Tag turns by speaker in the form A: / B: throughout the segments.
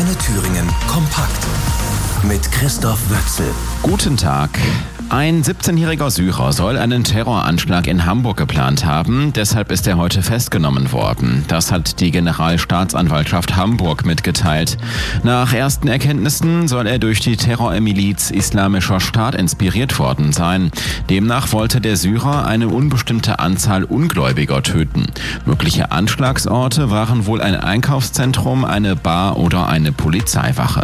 A: Antenne Thüringen kompakt mit Christoph Wöchsel.
B: Guten Tag. Ein 17-jähriger Syrer soll einen Terroranschlag in Hamburg geplant haben. Deshalb ist er heute festgenommen worden. Das hat die Generalstaatsanwaltschaft Hamburg mitgeteilt. Nach ersten Erkenntnissen soll er durch die Terrormiliz Islamischer Staat inspiriert worden sein. Demnach wollte der Syrer eine unbestimmte Anzahl Ungläubiger töten. Mögliche Anschlagsorte waren wohl ein Einkaufszentrum, eine Bar oder eine Polizeiwache.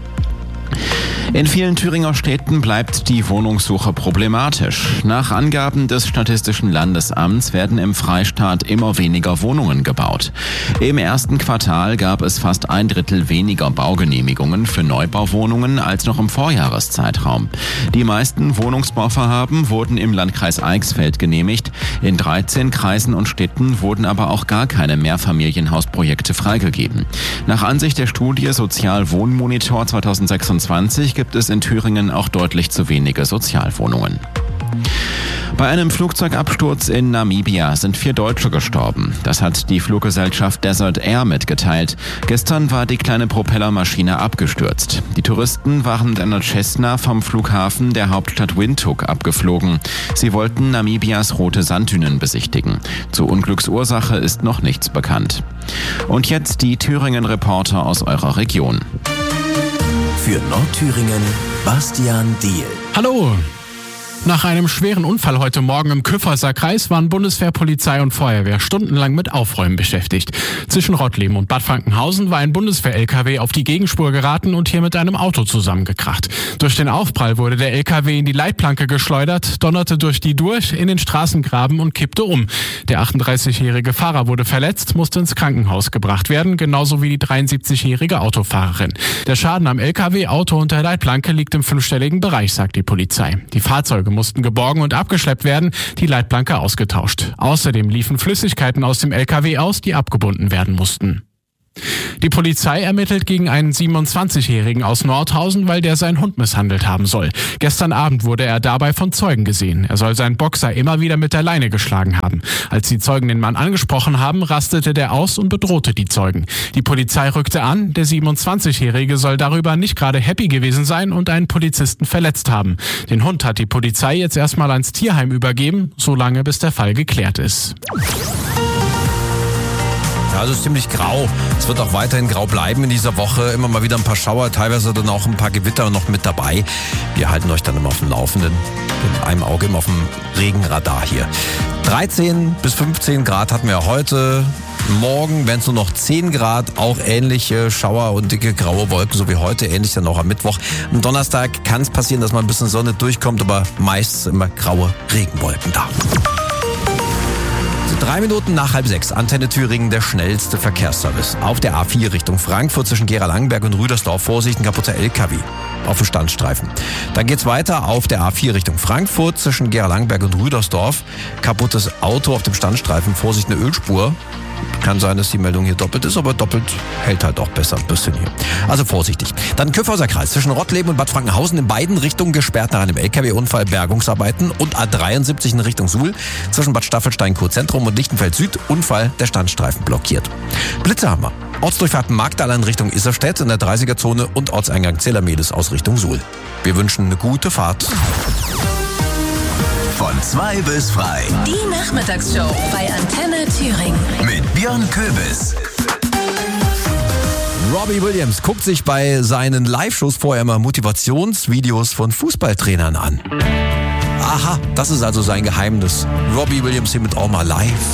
B: In vielen Thüringer Städten bleibt die Wohnungssuche problematisch. Nach Angaben des Statistischen Landesamts werden im Freistaat immer weniger Wohnungen gebaut. Im ersten Quartal gab es fast 1/3 weniger Baugenehmigungen für Neubauwohnungen als noch im Vorjahreszeitraum. Die meisten Wohnungsbauvorhaben wurden im Landkreis Eichsfeld genehmigt. In 13 Kreisen und Städten wurden aber auch gar keine Mehrfamilienhausprojekte freigegeben. Nach Ansicht der Studie Sozialwohnmonitor 2026 gibt es in Thüringen auch deutlich zu wenige Sozialwohnungen. Bei einem Flugzeugabsturz in Namibia sind 4 Deutsche gestorben. Das hat die Fluggesellschaft Desert Air mitgeteilt. Gestern war die kleine Propellermaschine abgestürzt. Die Touristen waren mit einer Cessna vom Flughafen der Hauptstadt Windhoek abgeflogen. Sie wollten Namibias rote Sanddünen besichtigen. Zur Unglücksursache ist noch nichts bekannt. Und jetzt die Thüringen-Reporter aus eurer Region.
A: Für Nordthüringen Bastian Diehl.
C: Hallo! Nach einem schweren Unfall heute Morgen im Kyffhäuser Kreis waren Bundeswehr, Polizei und Feuerwehr stundenlang mit Aufräumen beschäftigt. Zwischen Rottleben und Bad Frankenhausen war ein Bundeswehr-LKW auf die Gegenspur geraten und hier mit einem Auto zusammengekracht. Durch den Aufprall wurde der LKW in die Leitplanke geschleudert, donnerte durch die durch in den Straßengraben und kippte um. Der 38-jährige Fahrer wurde verletzt, musste ins Krankenhaus gebracht werden, genauso wie die 73-jährige Autofahrerin. Der Schaden am LKW, Auto und der Leitplanke liegt im 5-stelligen Bereich, sagt die Polizei. Die Fahrzeuge mussten geborgen und abgeschleppt werden, die Leitplanke ausgetauscht. Außerdem liefen Flüssigkeiten aus dem LKW aus, die abgebunden werden mussten. Die Polizei ermittelt gegen einen 27-Jährigen aus Nordhausen, weil der seinen Hund misshandelt haben soll. Gestern Abend wurde er dabei von Zeugen gesehen. Er soll seinen Boxer immer wieder mit der Leine geschlagen haben. Als die Zeugen den Mann angesprochen haben, rastete der aus und bedrohte die Zeugen. Die Polizei rückte an, der 27-Jährige soll darüber nicht gerade happy gewesen sein und einen Polizisten verletzt haben. Den Hund hat die Polizei jetzt erstmal ans Tierheim übergeben, solange bis der Fall geklärt ist.
D: Ja, also ziemlich grau. Es wird auch weiterhin grau bleiben in dieser Woche. Immer mal wieder ein paar Schauer, teilweise dann auch ein paar Gewitter noch mit dabei. Wir halten euch dann immer auf dem Laufenden. Mit einem Auge immer auf dem Regenradar hier. 13 bis 15 Grad hatten wir heute. Morgen werden es nur noch 10 Grad, auch ähnliche Schauer und dicke graue Wolken, so wie heute, ähnlich dann auch am Mittwoch. Am Donnerstag kann es passieren, dass mal ein bisschen Sonne durchkommt, aber meist immer graue Regenwolken da. 3 Minuten nach 5:30, Antenne Thüringen, der schnellste Verkehrsservice. Auf der A4 Richtung Frankfurt zwischen Gera-Langenberg und Rüdersdorf. Vorsicht, ein kaputter LKW auf dem Standstreifen. Dann geht's weiter auf der A4 Richtung Frankfurt zwischen Gera-Langenberg und Rüdersdorf. Kaputtes Auto auf dem Standstreifen. Vorsicht, eine Ölspur. Kann sein, dass die Meldung hier doppelt ist, aber doppelt hält halt auch besser ein bisschen hier. Also vorsichtig. Dann Kyffhäuser Kreis zwischen Rottleben und Bad Frankenhausen in beiden Richtungen gesperrt nach einem LKW-Unfall, Bergungsarbeiten und A73 in Richtung Suhl zwischen Bad Staffelstein-Kurzentrum und Lichtenfeld Süd, Unfall, der Standstreifen blockiert. Blitze haben wir. Ortsdurchfahrt Magdala in Richtung Isarstedt in der 30er-Zone und Ortseingang Zellermedes aus Richtung Suhl. Wir wünschen eine gute Fahrt.
A: Von 2 bis frei.
E: Die Nachmittagsshow bei Antenne Thüringen.
A: Mit Björn Köbis.
D: Robbie Williams guckt sich bei seinen Live-Shows vorher immer Motivationsvideos von Fußballtrainern an. Aha, das ist also sein Geheimnis. Robbie Williams hier mit All My Life.